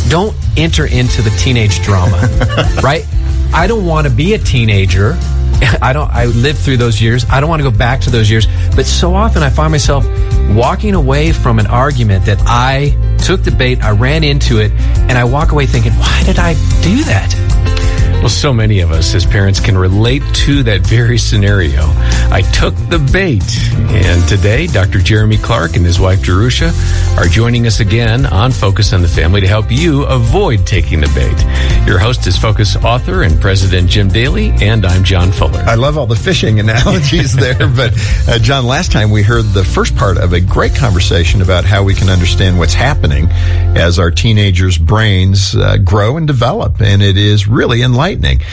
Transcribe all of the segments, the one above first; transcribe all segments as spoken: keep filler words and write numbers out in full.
don't enter into the teenage drama, right? I don't want to be a teenager. I don't, I lived through those years. I don't want to go back to those years. But so often I find myself walking away from an argument that I took the bait, I ran into it, and I walk away thinking, why did I do that? Well, so many of us as parents can relate to that very scenario. I took the bait. And today, Doctor Jeremy Clark and his wife, Jerusha, are joining us again on Focus on the Family to help you avoid taking the bait. Your host is Focus author and president Jim Daly, and I'm John Fuller. I love all the fishing analogies there. But, uh, John, last time we heard the first part of a great conversation about how we can understand what's happening as our teenagers' brains uh, grow and develop. And it is really enlightening.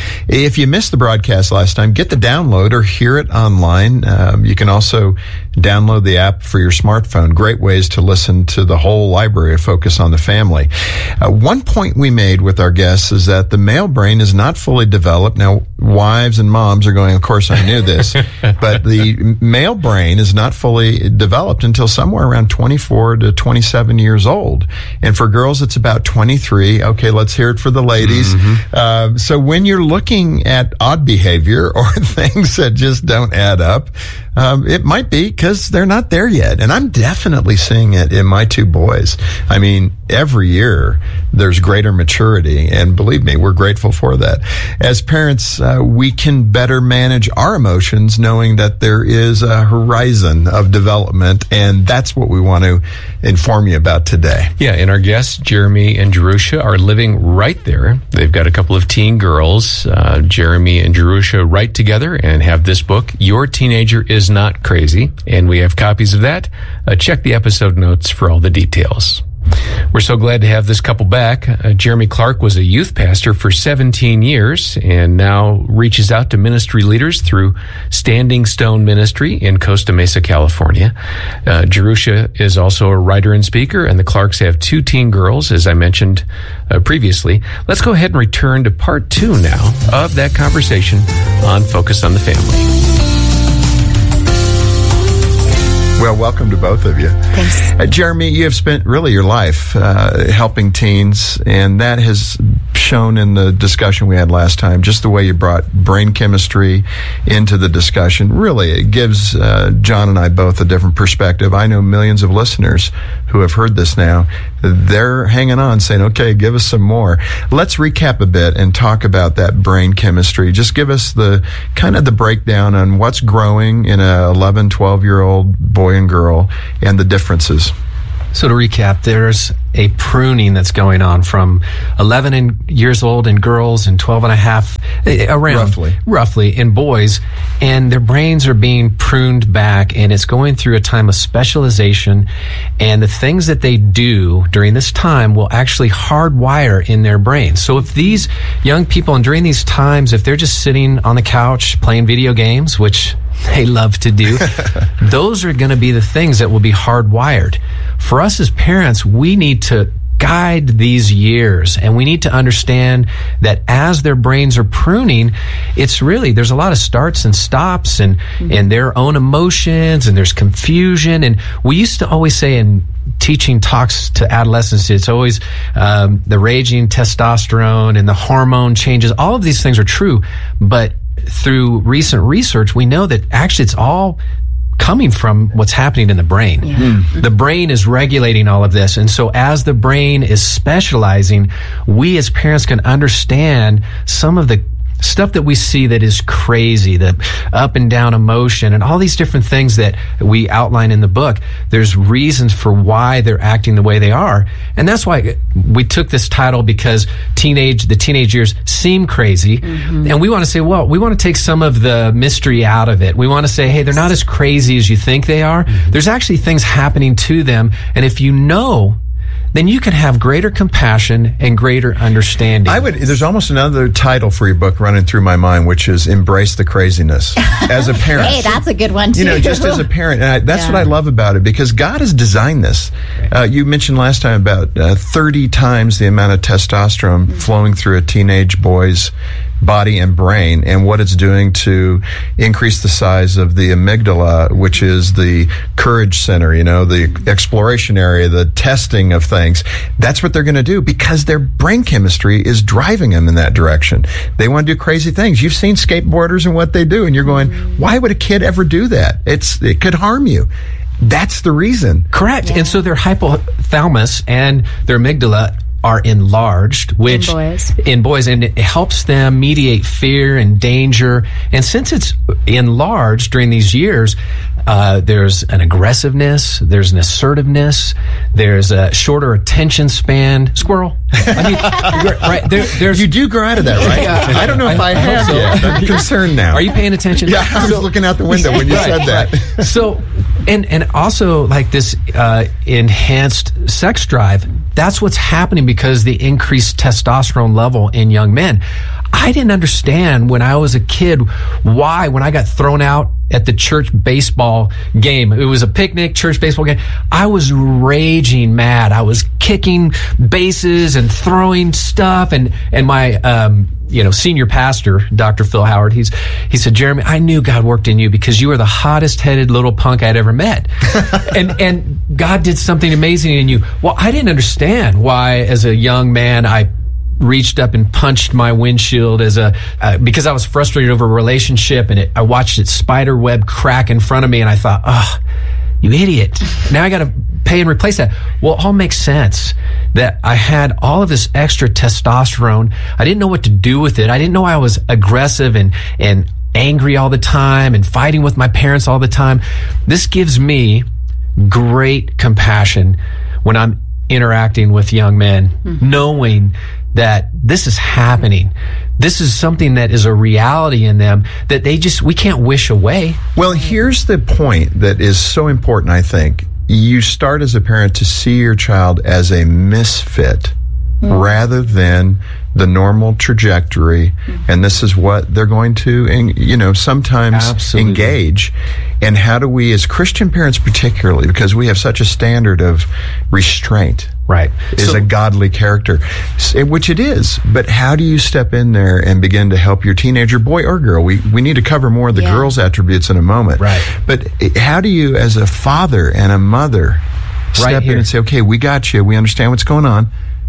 If you missed the broadcast last time, get the download or hear it online. Um, you can also download the app for your smartphone. Great ways to listen to the whole library of Focus on the Family. Uh, one point we made with our guests is that the male brain is not fully developed. Now, wives and moms are going, of course I knew this, but the male brain is not fully developed until somewhere around twenty-four to twenty-seven years old. And for girls, it's about twenty-three. Okay, let's hear it for the ladies. Mm-hmm. Uh, so when you're looking at odd behavior or things that just don't add up, um, it might be because they're not there yet. And I'm definitely seeing it in my two boys. I mean, every year there's greater maturity, and believe me, we're grateful for that. As parents, uh, we can better manage our emotions knowing that there is a horizon of development, and that's what we want to inform you about today. Yeah, and our guests, Jeremy and Jerusha, are living right there. They've got a couple of teen girls. Uh, Jeremy and Jerusha write together and have this book, Your Teenager is Not Crazy, and we have copies of that. Uh, check the episode notes for all the details. We're so glad to have this couple back. Uh, Jeremy Clark was a youth pastor for seventeen years and now reaches out to ministry leaders through Standing Stone Ministry in Costa Mesa, California. Uh, Jerusha is also a writer and speaker, and the Clarks have two teen girls, as I mentioned uh, previously. Let's go ahead and return to part two now of that conversation on Focus on the Family. Well, welcome to both of you. Thanks. Uh, Jeremy, you have spent really your life uh, helping teens, and that has shown in the discussion we had last time, just the way you brought brain chemistry into the discussion. Really, it gives uh, John and I both a different perspective. I know millions of listeners who have heard this now. They're hanging on, saying, okay, give us some more. Let's recap a bit and talk about that brain chemistry. Just give us the kind of the breakdown on what's growing in a eleven, twelve-year-old boy and girl and the differences. So to recap, there's a pruning that's going on from eleven in, years old in girls and twelve and a half, around roughly. roughly in boys, and their brains are being pruned back, and it's going through a time of specialization, and the things that they do during this time will actually hardwire in their brains. So if these young people, and during these times, if they're just sitting on the couch playing video games, which they love to do, those are going to be the things that will be hardwired. For us as parents, we need to guide these years, and we need to understand that as their brains are pruning, it's really, there's a lot of starts and stops and, mm-hmm. and their own emotions, and there's confusion. And we used to always say in teaching talks to adolescents, it's always um, the raging testosterone and the hormone changes. All of these things are true, but through recent research, we know that actually it's all coming from what's happening in the brain. Yeah. Mm. The brain is regulating all of this. And so as the brain is specializing, we as parents can understand some of the stuff that we see that is crazy, the up and down emotion and all these different things that we outline in the book. There's reasons for why they're acting the way they are. And that's why we took this title, because teenage, the teenage years seem crazy. Mm-hmm. And we want to say, well, we want to take some of the mystery out of it. We want to say, hey, they're not as crazy as you think they are. Mm-hmm. There's actually things happening to them. And if you know, then you can have greater compassion and greater understanding. I would. There's almost another title for your book running through my mind, which is Embrace the Craziness. As a parent. Hey, that's a good one, too. You know, just as a parent. And I, that's yeah. what I love about it, because God has designed this. Uh, you mentioned last time about uh, thirty times the amount of testosterone mm-hmm. flowing through a teenage boy's body and brain, and what it's doing to increase the size of the amygdala, which is the courage center, you know, the exploration area, the testing of things. That's what they're going to do because their brain chemistry is driving them in that direction. They want to do crazy things. You've seen skateboarders and what they do, and you're going, why would a kid ever do that? It's it could harm you. That's the reason. Correct. Yeah. And so their hypothalamus and their amygdala are enlarged, which in boys. in boys, and it helps them mediate fear and danger. And since it's enlarged during these years, uh, there's an aggressiveness, there's an assertiveness, there's a shorter attention span. Squirrel. I mean, right there, there's you do grow out of that, right? Yeah, I don't know if I, I have so. yet. I'm concerned now. Are you paying attention? Yeah, I was so, looking out the window when you right, said that. Right. So, and and also like this uh, enhanced sex drive. That's what's happening because the increased testosterone level in young men. I didn't understand when I was a kid why, when I got thrown out at the church baseball game, it was a picnic, church baseball game, I was raging mad. I was kicking bases and throwing stuff. And, and my, um, you know, senior pastor, Doctor Phil Howard, he's, he said, Jeremy, I knew God worked in you because you were the hottest headed little punk I'd ever met. and, and God did something amazing in you. Well, I didn't understand why as a young man, I reached up and punched my windshield as a uh, because I was frustrated over a relationship, and it, I watched its spider web crack in front of me, and I thought, oh, you idiot. Now I got to pay and replace that. Well, it all makes sense that I had all of this extra testosterone. I didn't know what to do with it. I didn't know I was aggressive and, and angry all the time and fighting with my parents all the time. This gives me great compassion when I'm interacting with young men, mm-hmm. knowing that this is happening. This is something that is a reality in them that they just, we can't wish away. Well, here's the point that is so important, I think. You start as a parent to see your child as a misfit mm. rather than the normal trajectory. Mm. And this is what they're going to, you know, sometimes Absolutely. engage. And how do we, as Christian parents particularly, because we have such a standard of restraint, right, is so, a godly character, which it is. But how do you step in there and begin to help your teenager, boy or girl? We we need to cover more of the yeah. girls' attributes in a moment. Right. But how do you, as a father and a mother, step right in and say, okay, we got you. We understand what's going on.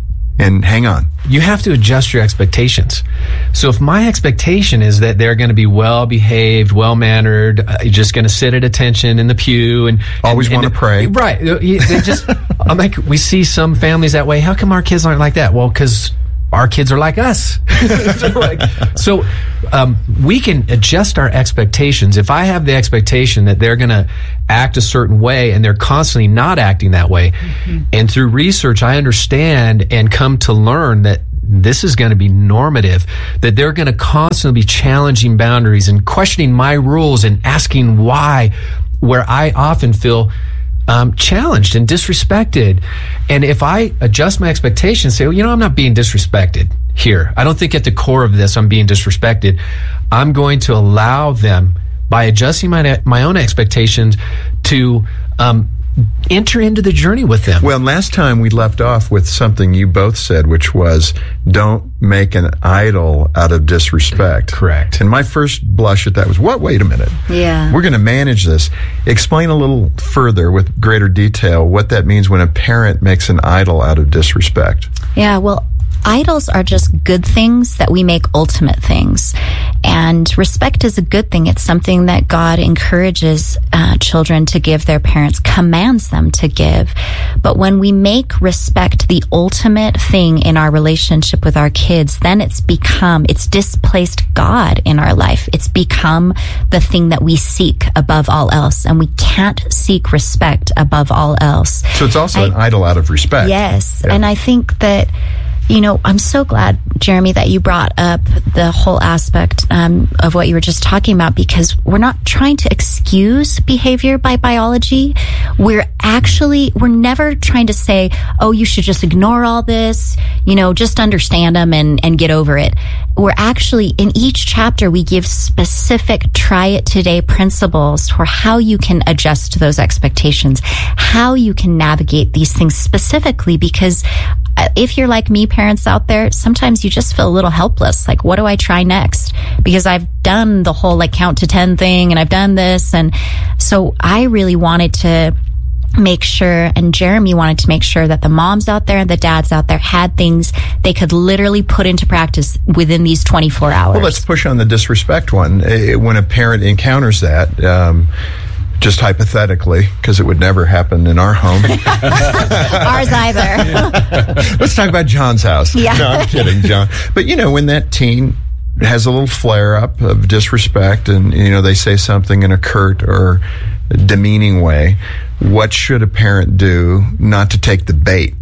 And hang on. You have to adjust your expectations. So if my expectation is that they're going to be well-behaved, well-mannered, uh, just going to sit at attention in the pew and always and, want to and, pray, right? They just, I'm like, we see some families that way. How come our kids aren't like that? Well, because our kids are like us. so like, so um, we can adjust our expectations. If I have the expectation that they're going to act a certain way and they're constantly not acting that way, mm-hmm. and through research I understand and come to learn that this is going to be normative, that they're going to constantly be challenging boundaries and questioning my rules and asking why, where I often feel Um, challenged and disrespected. And if I adjust my expectations, say, well, you know, I'm not being disrespected here. I don't think at the core of this I'm being disrespected. I'm going to allow them, by adjusting my my own expectations, to um, enter into the journey with them. Well, last time we left off with something you both said, which was, don't make an idol out of disrespect. Correct. And my first blush at that was, what? Wait a minute. Yeah. We're going to manage this. Explain a little further with greater detail what that means when a parent makes an idol out of disrespect. Yeah, well, idols are just good things that we make ultimate things. And respect is a good thing. It's something that God encourages uh, children to give their parents, commands them to give. But when we make respect the ultimate thing in our relationship with our kids, then it's become, it's displaced God in our life. It's become the thing that we seek above all else. And we can't seek respect above all else. So it's also I, an idol out of respect. Yes. Yeah. And I think that, you know, I'm so glad, Jeremy, that you brought up the whole aspect um, of what you were just talking about, because we're not trying to excuse behavior by biology. We're actually, we're never trying to say, oh, you should just ignore all this, you know, just understand them and, and get over it. We're actually, in each chapter, we give specific try it today principles for how you can adjust those expectations, how you can navigate these things specifically, because if you're like me, parents out there, sometimes you just feel a little helpless. Like, what do I try next? Because I've done the whole like count to ten thing and I've done this. And so I really wanted to make sure, and Jeremy wanted to make sure that the moms out there and the dads out there had things they could literally put into practice within these twenty-four hours. Well, let's push on the disrespect one. When a parent encounters that, um, just hypothetically, because it would never happen in our home. Ours either. Let's talk about John's house. Yeah. No, I'm kidding, John. But, you know, when that teen has a little flare-up of disrespect and, you know, they say something in a curt or demeaning way, what should a parent do not to take the bait?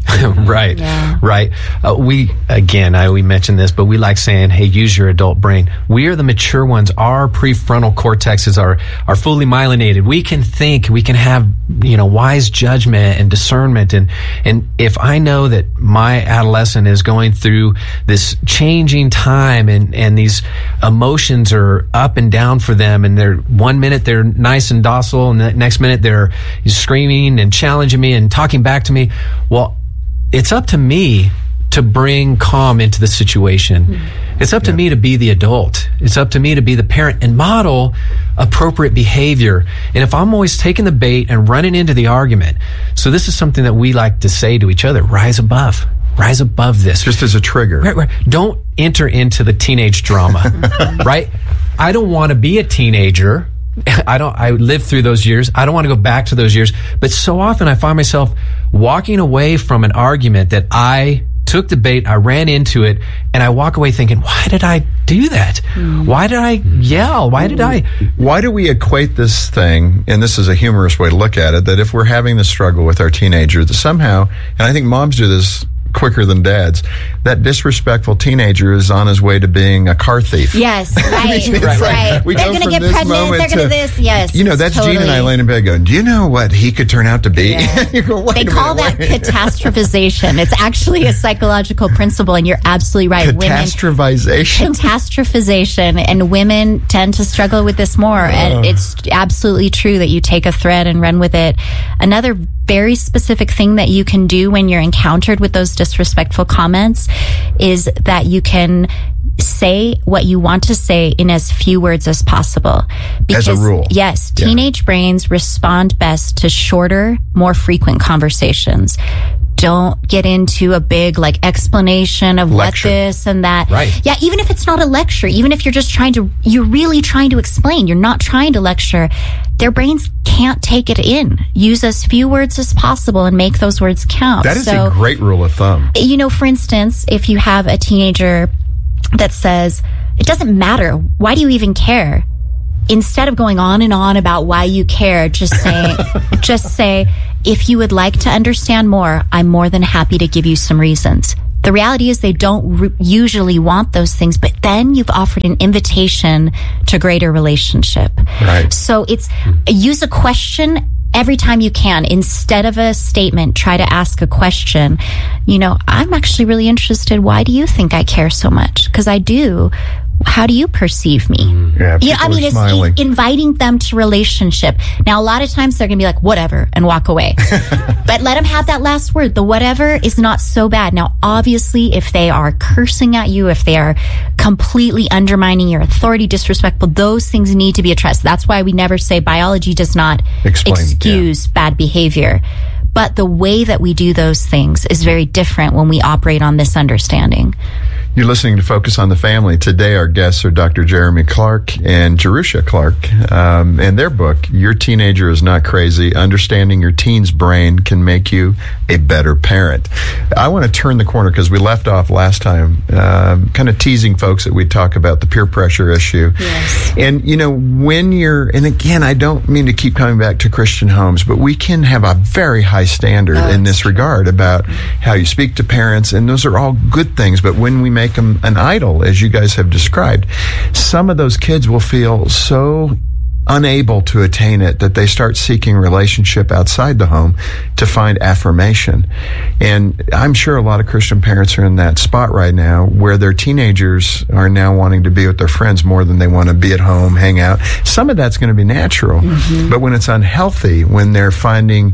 Right, yeah. right. Uh, we, again, I we mentioned this, but we like saying, hey, use your adult brain. We are the mature ones. Our prefrontal cortexes are, are fully myelinated. We can think, we can have, you know, wise judgment and discernment. And, and if I know that my adolescent is going through this changing time and, and these emotions are up and down for them, and they're one minute they're nice and docile, and the next minute they're screaming and challenging me and talking back to me, well, it's up to me to bring calm into the situation. Mm-hmm. It's up to yeah. me to be the adult. It's up to me to be the parent and model appropriate behavior. And if I'm always taking the bait and running into the argument, so this is something that we like to say to each other, rise above. Rise above this. Just as a trigger. Right, right. Don't enter into the teenage drama, right? I don't want to be a teenager. I don't, I lived through those years. I don't want to go back to those years. But so often I find myself walking away from an argument that I took the bait, I ran into it, and I walk away thinking, why did I do that? Mm. Why did I yell? Why did I? Why do we equate this thing, and this is a humorous way to look at it, that if we're having this struggle with our teenager, that somehow, and I think moms do this quicker than dads, that disrespectful teenager is on his way to being a car thief. Yes, right, right. right. We they're going to get pregnant, they're going to this, yes. You know, that's totally. Gene and I laying in bed going, do you know what he could turn out to be? Yeah. You go, they call minute, that catastrophization. It's actually a psychological principle, and you're absolutely right. Catastrophization? Women, catastrophization, and women tend to struggle with this more, uh. and it's absolutely true that you take a thread and run with it. Another very specific thing that you can do when you're encountered with those disrespectful comments is that you can say what you want to say in as few words as possible. Because, as a rule. Yes, teenage yeah. brains respond best to shorter, more frequent conversations. Don't get into a big like explanation of lecture. What this and that. Right. Yeah, even if it's not a lecture, even if you're just trying to, you're really trying to explain, you're not trying to lecture, their brains can't take it in. Use as few words as possible and make those words count. That is so, a great rule of thumb. You know, for instance, if you have a teenager that says, it doesn't matter, why do you even care? Instead of going on and on about why you care, just say, just say, if you would like to understand more, I'm more than happy to give you some reasons. The reality is they don't re- usually want those things, but then you've offered an invitation to greater relationship. Right. So it's use a question every time you can. Instead of a statement, try to ask a question. You know, I'm actually really interested. Why do you think I care so much? Because I do. How do you perceive me? Yeah, you know, I mean, it's smiling. inviting them to relationship. Now, a lot of times they're going to be like, whatever, and walk away. But let them have that last word. The whatever is not so bad. Now, obviously, if they are cursing at you, if they are completely undermining your authority, disrespectful, those things need to be addressed. That's why we never say biology does not Explain, excuse yeah. bad behavior. But the way that we do those things is very different when we operate on this understanding. You're listening to Focus on the Family. Today, our guests are Doctor Jeremy Clark and Jerusha Clark. Um, and their book, Your Teenager is Not Crazy, Understanding Your Teen's Brain Can Make You a Better Parent. I want to turn the corner because we left off last time uh, kind of teasing folks that we'd talk about the peer pressure issue. Yes. And, you know, when you're, and again, I don't mean to keep coming back to Christian homes, but we can have a very high standard oh, in this regard about how you speak to parents, and those are all good things. But when we make them an idol, as you guys have described, some of those kids will feel so unable to attain it that they start seeking relationship outside the home to find affirmation. And I'm sure a lot of Christian parents are in that spot right now where their teenagers are now wanting to be with their friends more than they want to be at home, hang out. Some of that's going to be natural, mm-hmm. but when it's unhealthy, when they're finding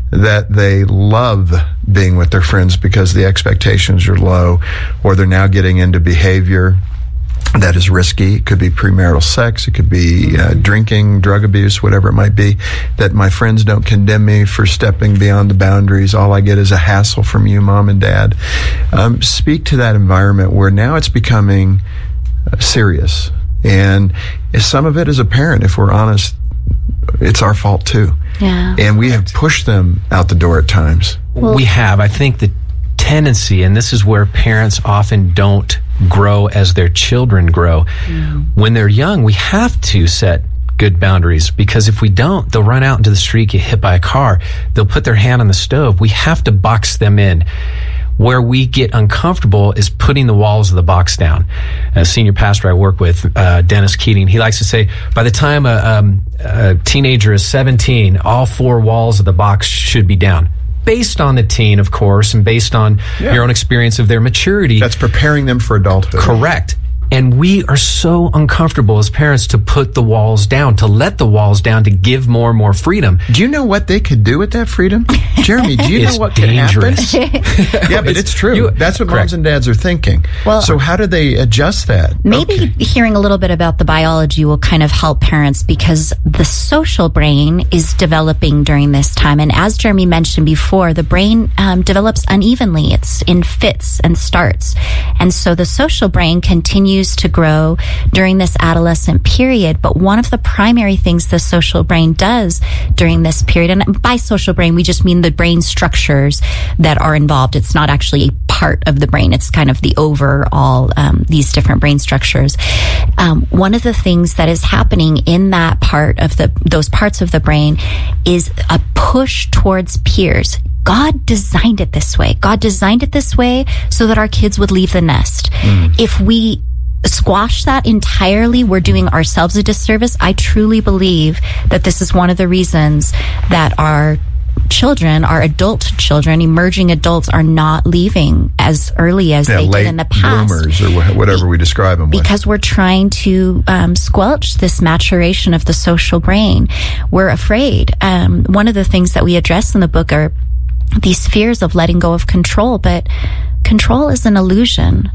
that they love being with their friends because the expectations are low, or they're now getting into behavior that is risky. It could be premarital sex. It could be uh, drinking, drug abuse, whatever it might be, that my friends don't condemn me for stepping beyond the boundaries. All I get is a hassle from you, mom and dad. Um, speak to that environment where now it's becoming uh, serious. And some of it as a parent, if we're honest, it's our fault too. Yeah. And we have pushed them out the door at times. We have. I think the tendency, and this is where parents often don't grow as their children grow. Mm. When they're young, we have to set good boundaries, because if we don't, they'll run out into the street, get hit by a car. They'll put their hand on the stove. We have to box them in. Where we get uncomfortable is putting the walls of the box down. A senior pastor I work with, uh, Dennis Keating, he likes to say, by the time a, um, a teenager is seventeen, all four walls of the box should be down. Based on the teen, of course, and based on yeah. your own experience of their maturity. That's preparing them for adulthood. Correct. And we are so uncomfortable as parents to put the walls down, to let the walls down, to give more and more freedom. Do you know what they could do with that freedom? Jeremy, do you it's know what dangerous. could happen? Yeah, but it's, it's true. You, That's what correct. moms and dads are thinking. Well, so how do they adjust that? Maybe okay. hearing a little bit about the biology will kind of help parents, because the social brain is developing during this time. And as Jeremy mentioned before, the brain um, develops unevenly. It's in fits and starts. And so the social brain continues to grow during this adolescent period. But one of the primary things the social brain does during this period, and by social brain, we just mean the brain structures that are involved. It's not actually a part of the brain. It's kind of the overall, um, these different brain structures. Um, one of the things that is happening in that part of the, those parts of the brain is a push towards peers. God designed it this way. God designed it this way so that our kids would leave the nest. Mm. If we squash that entirely, we're doing ourselves a disservice. I truly believe that this is one of the reasons that our children, our adult children, emerging adults, are not leaving as early as yeah, they late did in the past. Bloomers, or whatever we describe them with. Because we're trying to um, squelch this maturation of the social brain. We're afraid. Um, one of the things that we address in the book are these fears of letting go of control, but control is an illusion.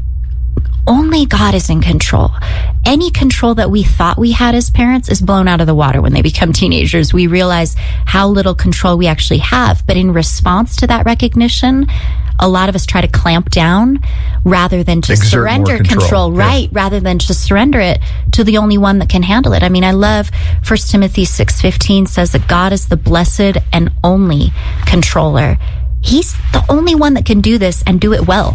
Only God is in control. Any control that we thought we had as parents is blown out of the water when they become teenagers. We realize how little control we actually have. But in response to that recognition, a lot of us try to clamp down rather than just Exert surrender control. control, right? Yeah. Rather than just surrender it to the only one that can handle it. I mean, I love First Timothy six fifteen says that God is the blessed and only controller. He's the only one that can do this and do it well.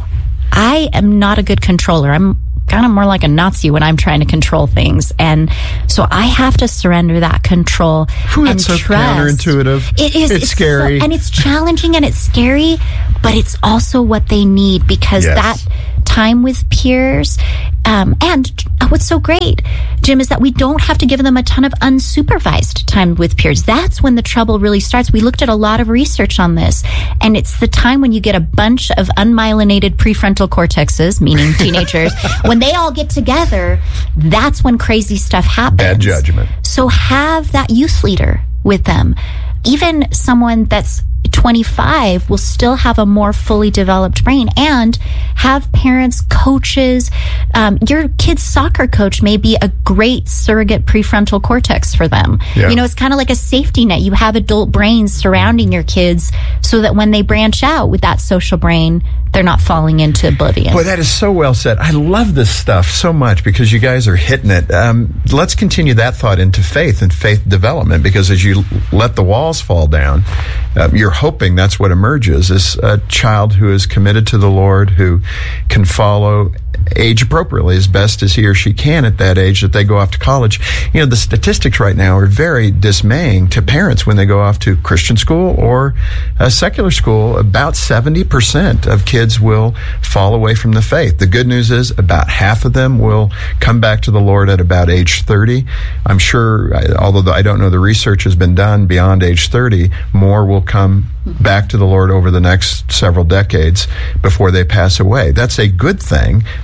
I am not a good controller. I'm kind of more like a Nazi when I'm trying to control things. And so I have to surrender that control Ooh, and that's so trust. Counterintuitive. It is. It's, it's scary. So, and it's challenging and it's scary, but it's also what they need, because yes. that time with peers, um, and what's so great, Jim, is that we don't have to give them a ton of unsupervised time with peers. That's when the trouble really starts. We looked at a lot of research on this, and it's the time when you get a bunch of unmyelinated prefrontal cortexes, meaning teenagers, when they all get together, that's when crazy stuff happens. Bad judgment. So have that youth leader with them. Even someone that's twenty-five will still have a more fully developed brain, and have parents, coaches. Um, your kid's soccer coach may be a great surrogate prefrontal cortex for them. Yeah. You know, it's kind of like a safety net. You have adult brains surrounding your kids so that when they branch out with that social brain, they're not falling into oblivion. Boy, that is so well said. I love this stuff so much because you guys are hitting it. Um, let's continue that thought into faith and faith development, because as you let the walls fall down, uh, you're hoping that's what emerges is a child who is committed to the Lord, who can follow age appropriately as best as he or she can at that age that they go off to college. You know, the statistics right now are very dismaying to parents when they go off to Christian school or a secular school. About seventy percent of kids will fall away from the faith. The good news is about half of them will come back to the Lord at about age thirty. I'm sure, although I don't know the research has been done beyond age thirty, more will come back to the Lord over the next several decades before they pass away. That's a good thing,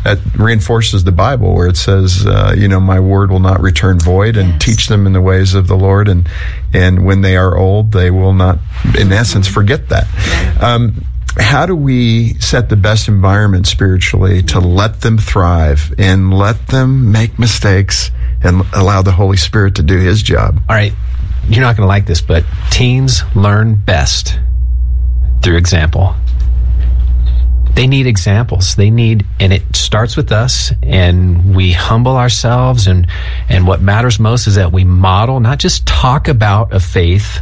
that reinforces the Bible where it says, uh, you know, my word will not return void, and Yes. teach them in the ways of the Lord. And, and when they are old, they will not, in essence, forget that. Um, how do we set the best environment spiritually to let them thrive and let them make mistakes and allow the Holy Spirit to do His job? All right, you're not going to like this, but teens learn best through example. They need examples. They need, and it starts with us, and we humble ourselves, and, and what matters most is that we model, not just talk about a faith,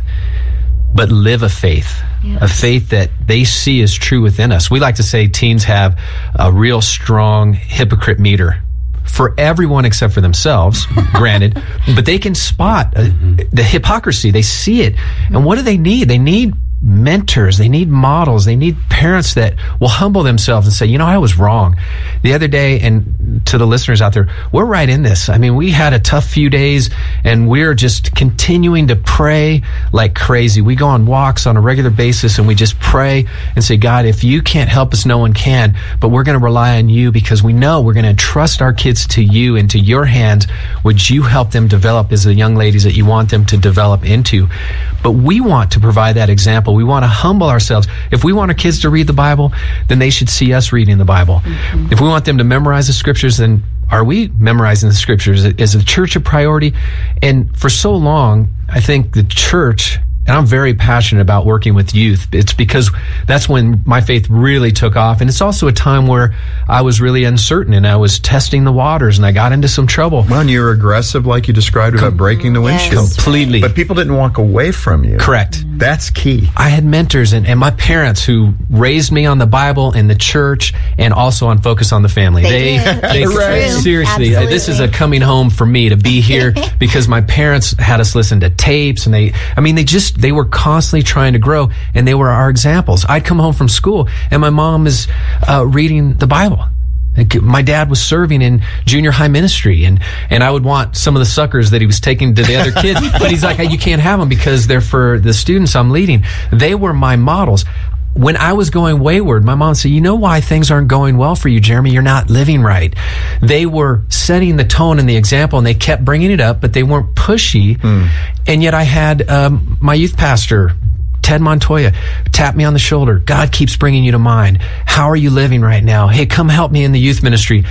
but live a faith, Yes. a faith that they see as true within us. We like to say teens have a real strong hypocrite meter for everyone except for themselves, granted, but they can spot uh, the hypocrisy. They see it. And what do they need? They need mentors. They need models. They need parents that will humble themselves and say, you know, I was wrong. The other day, and to the listeners out there, we're right in this. I mean, we had a tough few days, and we're just continuing to pray like crazy. We go on walks on a regular basis, and we just pray and say, God, if you can't help us, no one can, but we're going to rely on you because we know we're going to entrust our kids to you, into your hands. Would you help them develop as the young ladies that you want them to develop into? But we want to provide that example. We want to humble ourselves. If we want our kids to read the Bible, then they should see us reading the Bible. Mm-hmm. If we want them to memorize the scriptures, then are we memorizing the scriptures? Is the church a priority? And for so long, I think the church, and I'm very passionate about working with youth. It's because that's when my faith really took off. And it's also a time where I was really uncertain and I was testing the waters and I got into some trouble. Well, and you were aggressive, like you described, about breaking the Yes. windshield. Completely. But people didn't walk away from you. Correct. That's key. I had mentors and, and my parents who raised me on the Bible and the church and also on Focus on the Family. They did. they It's true. seriously, uh, this is a Absolutely. coming home for me to be here because my parents had us listen to tapes and they, I mean, they just, they were constantly trying to grow and they were our examples. I'd come home from school and my mom is uh, reading the Bible. Like, my dad was serving in junior high ministry, and, and I would want some of the suckers that he was taking to the other kids, but he's like, hey, you can't have them because they're for the students I'm leading. They were my models. When I was going wayward, my mom said, you know why things aren't going well for you, Jeremy? You're not living right. They were setting the tone and the example, and they kept bringing it up, but they weren't pushy. Mm. And yet I had um, my youth pastor, Ted Montoya, tap me on the shoulder. God keeps bringing you to mind. How are you living right now? Hey, come help me in the youth ministry.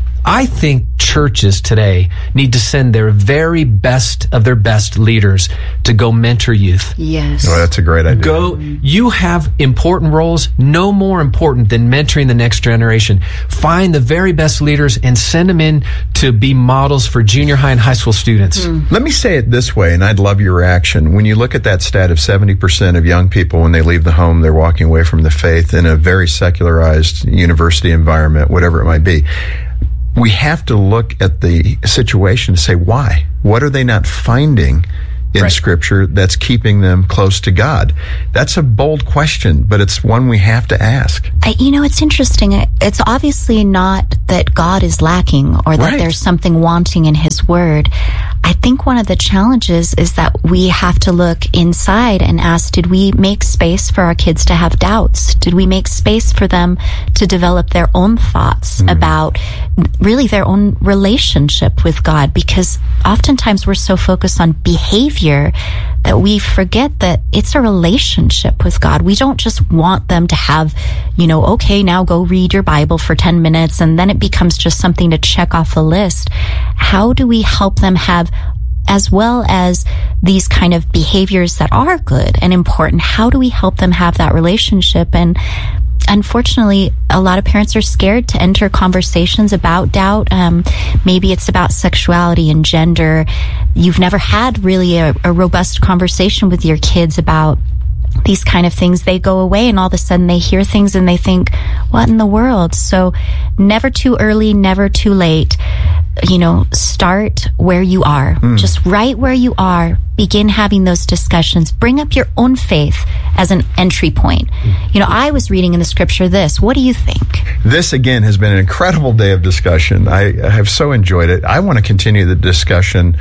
I think churches today need to send their very best of their best leaders to go mentor youth. Yes. Oh, that's a great idea. Go, you have important roles, no more important than mentoring the next generation. Find the very best leaders and send them in to be models for junior high and high school students. Mm. Let me say it this way, and I'd love your reaction. When you look at that stat of seventy percent of young people, when they leave the home, they're walking away from the faith in a very secularized university environment, whatever it might be. We have to look at the situation and say, why? What are they not finding in right. Scripture that's keeping them close to God? That's a bold question, but it's one we have to ask. I, you know, it's interesting. It's obviously not that God is lacking or that Right. there's something wanting in His Word. I think one of the challenges is that we have to look inside and ask, did we make space for our kids to have doubts? Did we make space for them to develop their own thoughts mm. about really their own relationship with God? Because oftentimes we're so focused on behavior that we forget that it's a relationship with God. We don't just want them to have, you know, okay, now go read your Bible for ten minutes and then it becomes just something to check off the list. How do we help them have, as well as these kind of behaviors that are good and important, how do we help them have that relationship? And unfortunately, a lot of parents are scared to enter conversations about doubt. Um, maybe it's about sexuality and gender. You've never had really a, a robust conversation with your kids about these kind of things. They go away and all of a sudden they hear things and they think, what in the world? So never too early, never too late. You know, start where you are. Mm. Just right where you are. Begin having those discussions. Bring up your own faith as an entry point. Mm. You know, I was reading in the Scripture this. What do you think? This, again, has been an incredible day of discussion. I have so enjoyed it. I want to continue the discussion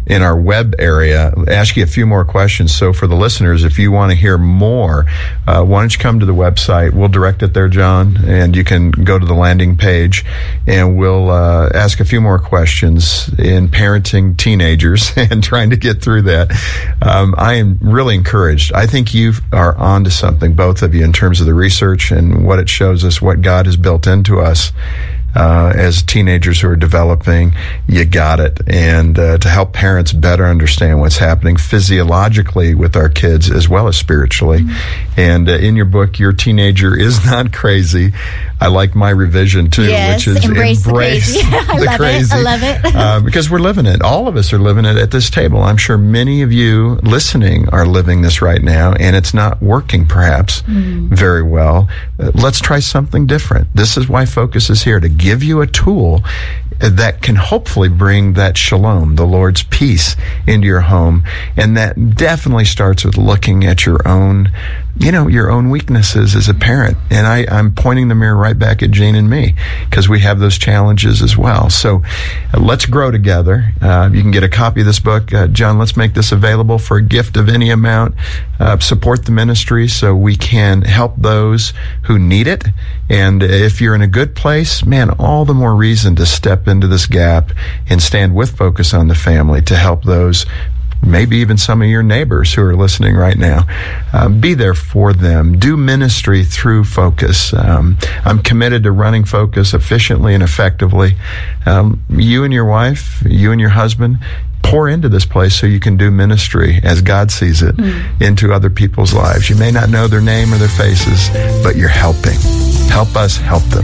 in our web area, ask you a few more questions. So for the listeners, if you want to hear more, uh, why don't you come to the website? We'll direct it there, John, and you can go to the landing page, and we'll uh, ask a few more questions in parenting teenagers and trying to get through that. Um, I am really encouraged. I think you are onto something, both of you, in terms of the research and what it shows us, what God has built into us. Uh, as teenagers who are developing, you got it. And uh, to help parents better understand what's happening physiologically with our kids as well as spiritually. Mm-hmm. And uh, in your book, Your Teenager is Not Crazy. I like my revision too, yes, which is embrace, embrace the crazy. I the love crazy. it. I love it. uh, because we're living it. All of us are living it at this table. I'm sure many of you listening are living this right now, and it's not working perhaps mm. very well. Uh, let's try something different. This is why Focus is here, to give you a tool that can hopefully bring that shalom, the Lord's peace, into your home. And that definitely starts with looking at your own, you know, your own weaknesses as a parent. And I, I'm pointing the mirror right back at Jean and me, because we have those challenges as well. So uh, let's grow together. Uh, you can get a copy of this book. Uh, John, let's make this available for a gift of any amount. Uh, support the ministry so we can help those who need it. And if you're in a good place, man, all the more reason to step into this gap and stand with Focus on the Family to help those, maybe even some of your neighbors who are listening right now. Uh, be there for them. Do ministry through Focus. Um, I'm committed to running Focus efficiently and effectively. Um, you and your wife, you and your husband, pour into this place so you can do ministry as God sees it mm. into other people's lives. You may not know their name or their faces, but you're helping. Help us help them.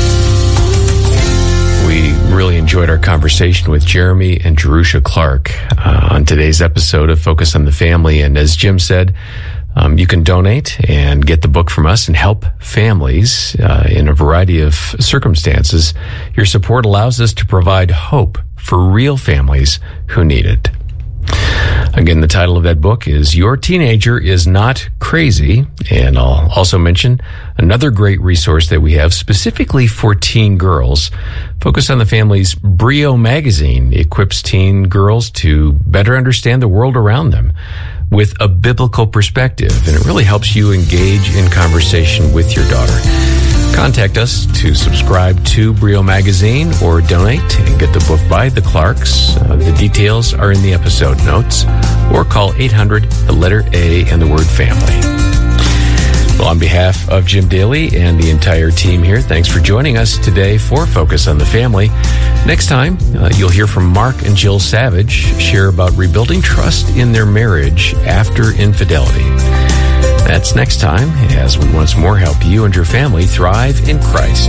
We really enjoyed our conversation with Jeremy and Jerusha Clark uh, on today's episode of Focus on the Family. And as Jim said, um, you can donate and get the book from us and help families uh, in a variety of circumstances. Your support allows us to provide hope for real families who need it. Again, the title of that book is Your Teenager is Not Crazy. And I'll also mention another great resource that we have specifically for teen girls. Focus on the Family's Brio magazine equips teen girls to better understand the world around them with a biblical perspective. And it really helps you engage in conversation with your daughter. Contact us to subscribe to Brio Magazine or donate and get the book by the Clarks. Uh, the details are in the episode notes, or call eight hundred, the letter A, and the word family. Well, on behalf of Jim Daly and the entire team here, thanks for joining us today for Focus on the Family. Next time, uh, you'll hear from Mark and Jill Savage share about rebuilding trust in their marriage after infidelity. That's next time, as we once more help you and your family thrive in Christ.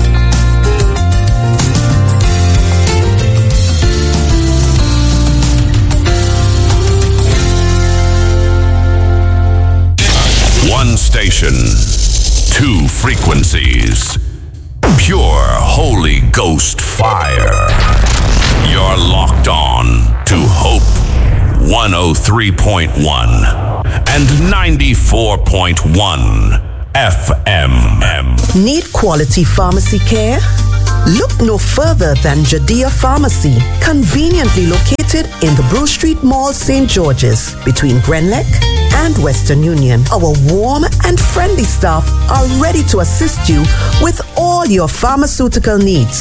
One station, two frequencies, pure Holy Ghost fire. You're locked on to Hope one oh three point one. And ninety-four point one F M. Need quality pharmacy care? Look no further than Judea Pharmacy, conveniently located in the Brew Street Mall, Saint George's, between Grenlec and Western Union. Our warm and friendly staff are ready to assist you with all your pharmaceutical needs.